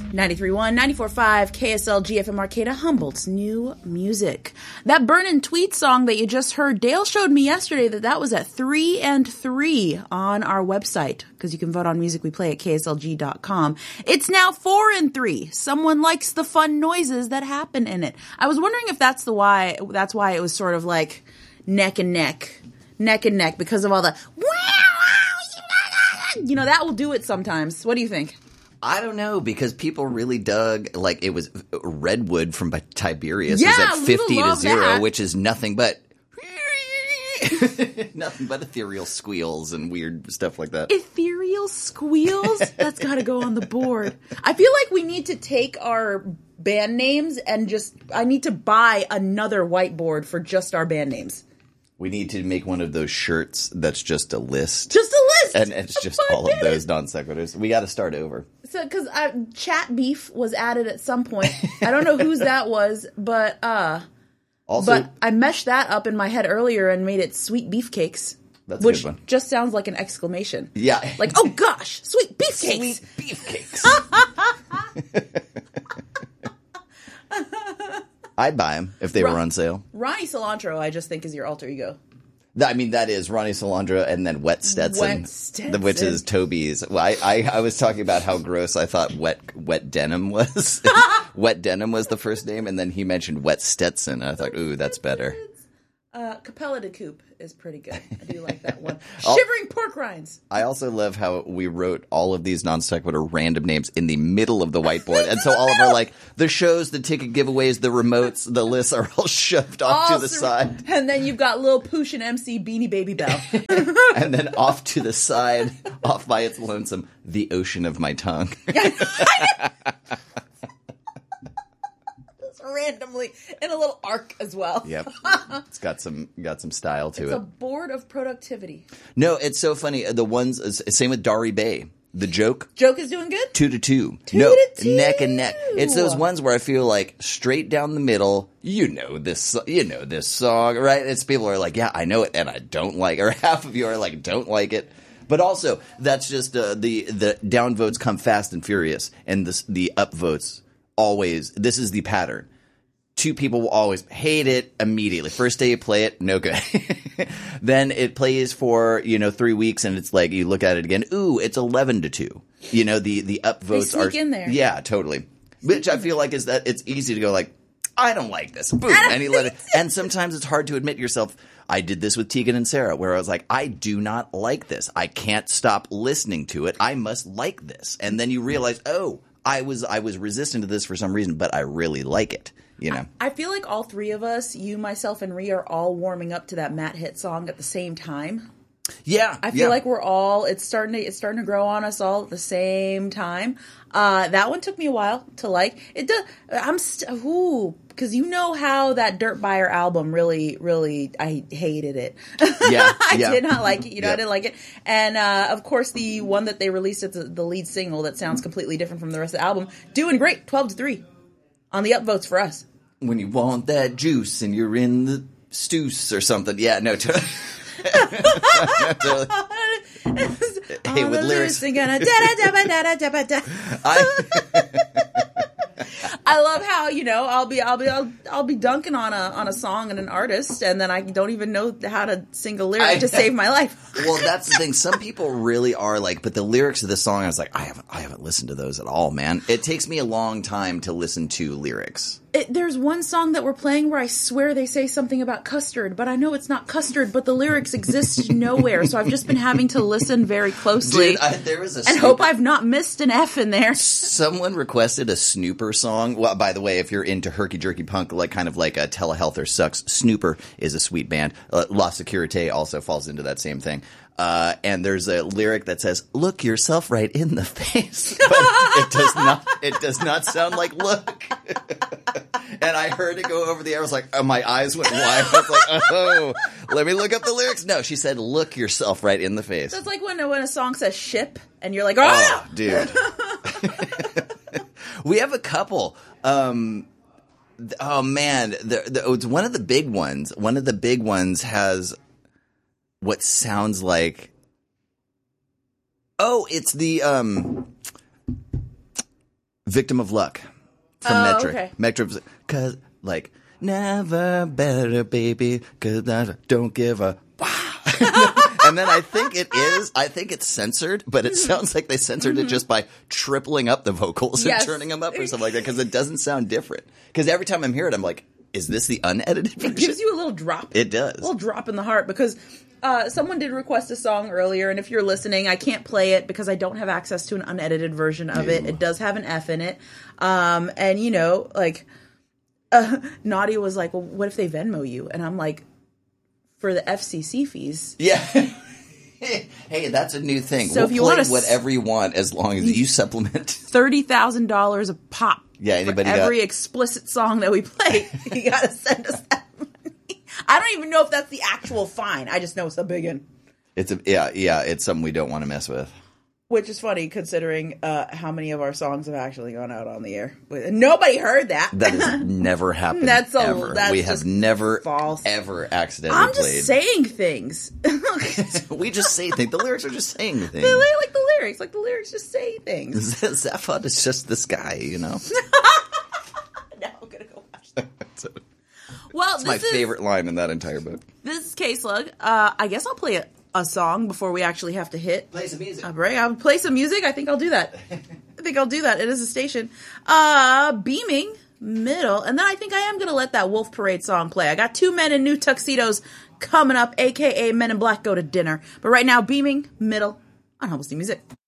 93.1, 94.5, KSL GFM Arcata, Humboldt's new music. That Burnin' Tweet song that you just heard, Dale showed me yesterday that was at 3 and 3 on our website, because you can vote on music we play at kslg.com. It's now 4 and 3. Someone likes the fun noises that happen in it. I was wondering if that's why it was sort of like neck and neck, because of all the, that will do it sometimes. What do you think? I don't know, because people really dug, like, it was Redwood from Tiberius was at 50 to 0, that. Which is nothing but ethereal squeals and weird stuff like that. Ethereal squeals? That's got to go on the board. I feel like we need to take our band names and I need to buy another whiteboard for just our band names. We need to make one of those shirts that's just a list. Just a list! And it's just all of those non sequiturs. We got to start over. So, because chat beef was added at some point. I don't know whose that was, but I meshed that up in my head earlier and made it sweet beefcakes. That's a good one. Which just sounds like an exclamation. Yeah. Like, oh gosh, sweet beefcakes! Sweet beefcakes. I'd buy them if they were on sale. Ronnie Cilantro, I just think, is your alter ego. I mean, that is Ronnie Cilantro and then Wet Stetson. Which is Toby's. Well, I was talking about how gross I thought Wet Denim was. Wet Denim was the first name, and then he mentioned Wet Stetson. And I thought, ooh, that's better. Capella de Coupe is pretty good. I do like that one. Shivering Pork Rinds. I also love how we wrote all of these non sequitur random names in the middle of the whiteboard. And so all of our, like, the shows, the ticket giveaways, the remotes, the lists are all shoved off to the side. And then you've got Lil Poosh and MC Beanie Baby Bell. And then off to the side, off by its lonesome, the ocean of my tongue. Randomly in a little arc as well. Yep. It's got some style to it. It's a board of productivity. No, it's so funny. The ones, same with Dari Bay. The joke is doing good? 2 to 2. Neck and neck. It's those ones where I feel like straight down the middle, you know this song, right? It's people are like, yeah, I know it and I don't like it. Or half of you are like, don't like it. But also, that's just the down votes come fast and furious, and the up votes always, this is the pattern. 2 people will always hate it immediately. First day you play it, no good. Then it plays for, 3 weeks and it's like, you look at it again, ooh, it's 11 to 2. The up votes they sneak in there. Yeah, totally. Which I feel like is that it's easy to go like, I don't like this. Boom. And you let it. And sometimes it's hard to admit yourself. I did this with Tegan and Sarah, where I was like, I do not like this. I can't stop listening to it. I must like this. And then you realize, oh, I was resistant to this for some reason, but I really like it. I feel like all 3 of us, you, myself, and Rhea, are all warming up to that Matt Hit song at the same time. Yeah, I feel like we're all it's starting to grow on us all at the same time. That one took me a while to like. It does. Because you know how that Dirt Buyer album really, really, I hated it. Yeah, I did not like it. I didn't like it. And of course, the one that they released as the lead single that sounds completely different from the rest of the album, doing great, 12 to 3 on the upvotes for us. When you want that juice and you're in the stoos or something. Yeah, no. Totally. Hey, with lyrics. I love how I'll be dunking on a song and an artist, and then I don't even know how to sing a lyric to save my life. Well, that's the thing. Some people really are like, but the lyrics of this song, I was like, I haven't listened to those at all, man. It takes me a long time to listen to lyrics. There's one song that we're playing where I swear they say something about custard, but I know it's not custard, but the lyrics exist nowhere, so I've just been having to listen very closely. Dude, there was and hope I've not missed an F in there. Someone requested a Snooper song. Well, by the way, if you're into herky-jerky punk, kind of like a Telehealth or Sucks, Snooper is a sweet band. La Securite also falls into that same thing. And there's a lyric that says, look yourself right in the face. But it does not sound like look. And I heard it go over the air. I was like, my eyes went wide. I was like, oh, let me look up the lyrics. No, she said, look yourself right in the face. That's like when a song says ship and you're like, oh, dude. We have a couple. Oh man, it's one of the big ones. One of the big ones has what sounds like. Oh, it's the Victim of Luck from Oh, Metric. okay. Metric, cause like never better, baby, cause I don't give a. And then I think it's censored, but it sounds like they censored it just by tripling up the vocals Yes. and turning them up or something like that because it doesn't sound different. Because every time I'm hearing it, I'm like, is this the unedited version? It gives you a little drop. It does. A little drop in the heart because someone did request a song earlier, and if you're listening, I can't play it because I don't have access to an unedited version of it. It does have an F in it. And, you know, like, Nadia was like, well, what if they Venmo you? And I'm like, for the FCC fees. Yeah. Hey, that's a new thing. So we'll if you play want whatever you want as long as you supplement. $30,000 a pop. Yeah, anybody for every got- explicit song that we play. You gotta send us that money. I don't even know if that's the actual fine. I just know it's a big one. It's something we don't want to mess with. Which is funny considering how many of our songs have actually gone out on the air. Nobody heard that. That has never happened. That's ever. that's we just have never false. ever accidentally I'm just played. saying things. We just say things. The lyrics are just saying things. like the lyrics just say things. Zaphod is just this guy, you know. Now I'm gonna go watch that. Well, that's my favorite line in that entire book. This is K-Slug. I guess I'll play a song before we actually have to hit. Play some music. All right, I'll play some music. I think I'll do that. It is a station. Beaming Middle. And then I think I am going to let that Wolf Parade song play. I got 2 men in new tuxedos coming up, a.k.a. Men in Black Go to Dinner. But right now, Beaming Middle on Humble Steam Music.